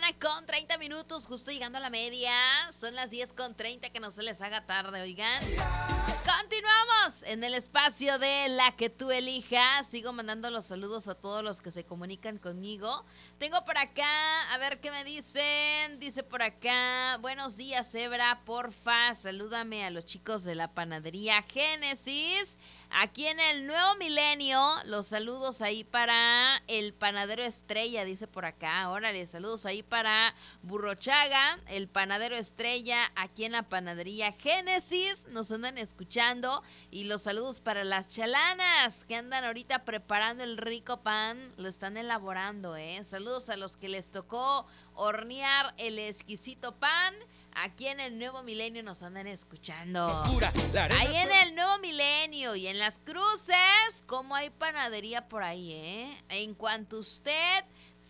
1:30, justo llegando a la media. Son las 10:30, que no se les haga tarde, oigan. Continuamos en el espacio de La que tú elijas. Sigo mandando los saludos a todos los que se comunican conmigo. Tengo por acá, a ver qué me dicen. Dice por acá, buenos días, Zebra, porfa, salúdame a los chicos de la panadería Génesis. Aquí en el Nuevo Milenio, los saludos ahí para el panadero Estrella, dice por acá. Órale, saludos ahí para Burrochaga, el panadero Estrella, aquí en la panadería Génesis. Nos andan escuchando. Y los saludos para las chalanas que andan ahorita preparando el rico pan. Lo están elaborando, Saludos a los que les tocó hornear el exquisito pan. Aquí en el Nuevo Milenio nos andan escuchando. Ahí en el Nuevo Milenio y en Las Cruces, como hay panadería por ahí, En cuanto usted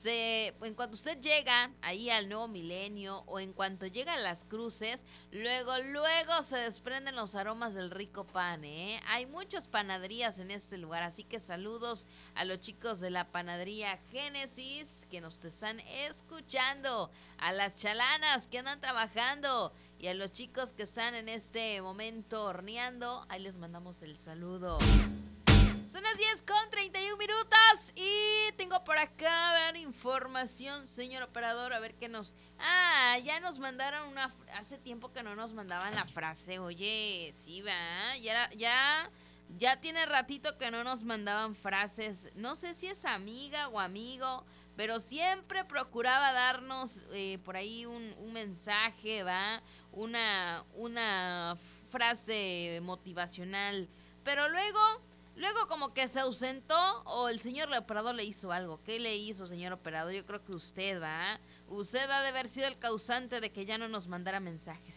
llega ahí al Nuevo Milenio o en cuanto llega a Las Cruces, luego se desprenden los aromas del rico pan, Hay muchas panaderías en este lugar, así que saludos a los chicos de la panadería Génesis que nos están escuchando, a las chalanas que andan trabajando y a los chicos que están en este momento horneando. Ahí les mandamos el saludo. Son las 10:31 y tengo por acá, ver, información, señor operador, a ver qué nos... ya nos mandaron hace tiempo que no nos mandaban la frase, oye, sí, va, ya tiene ratito que no nos mandaban frases, no sé si es amiga o amigo, pero siempre procuraba darnos por ahí un mensaje, va, una frase motivacional, pero luego como que se ausentó o el señor operador le hizo algo. ¿Qué le hizo, señor operador? Yo creo que usted, ¿va? Usted ha de haber sido el causante de que ya no nos mandara mensajes.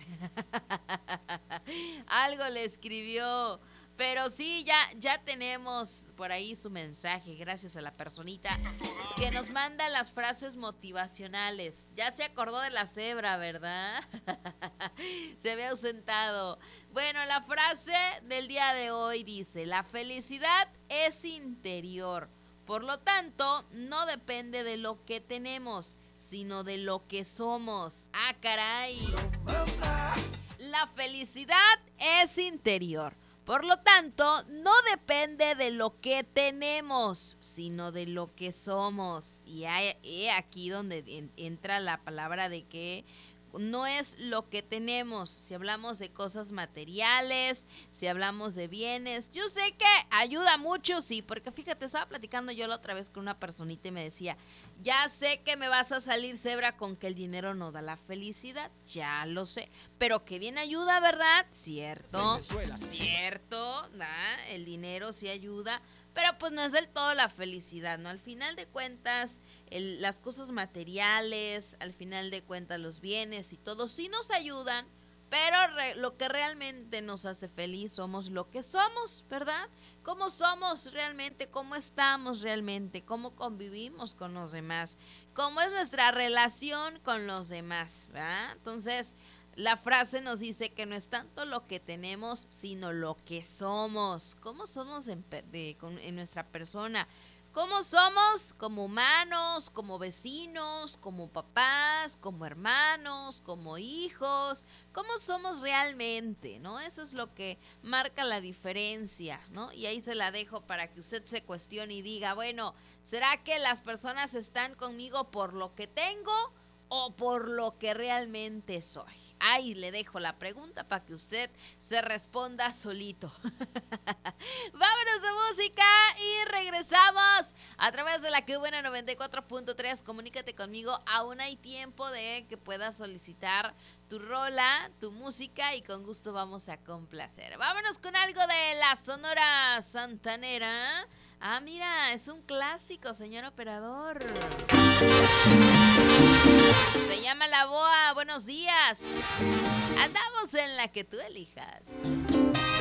Algo le escribió. Pero sí, ya tenemos por ahí su mensaje, gracias a la personita que nos manda las frases motivacionales. Ya se acordó de la cebra, ¿verdad? Se ve ausentado. Bueno, la frase del día de hoy dice: la felicidad es interior, por lo tanto, no depende de lo que tenemos, sino de lo que somos. ¡Ah, caray! La felicidad es interior. Por lo tanto, no depende de lo que tenemos, sino de lo que somos. Y hay aquí donde entra la palabra de que no es lo que tenemos. Si hablamos de cosas materiales, si hablamos de bienes, yo sé que ayuda mucho, sí, porque fíjate, estaba platicando yo la otra vez con una personita y me decía, ya sé que me vas a salir, Zebra, con que el dinero no da la felicidad, ya lo sé, pero que bien ayuda, ¿verdad? Cierto, el dinero sí ayuda, pero pues no es del todo la felicidad, ¿no? Al final de cuentas, las cosas materiales, al final de cuentas los bienes y todo sí nos ayudan, pero lo que realmente nos hace feliz somos lo que somos, ¿verdad? ¿Cómo somos realmente? ¿Cómo estamos realmente? ¿Cómo convivimos con los demás? ¿Cómo es nuestra relación con los demás? ¿Verdad? Entonces, la frase nos dice que no es tanto lo que tenemos, sino lo que somos. ¿Cómo somos en nuestra persona? ¿Cómo somos como humanos, como vecinos, como papás, como hermanos, como hijos? ¿Cómo somos realmente, no? Eso es lo que marca la diferencia, ¿no? Y ahí se la dejo para que usted se cuestione y diga, bueno, ¿será que las personas están conmigo por lo que tengo o por lo que realmente soy? Ahí le dejo la pregunta para que usted se responda solito. Vámonos de música y regresamos a través de la que buena 94.3. Comunícate conmigo, aún hay tiempo de que puedas solicitar tu rola, tu música y con gusto vamos a complacer. Vámonos con algo de la Sonora Santanera. Mira, es un clásico, señor operador. Se llama La Boa. Buenos días. Andamos en La que tú elijas.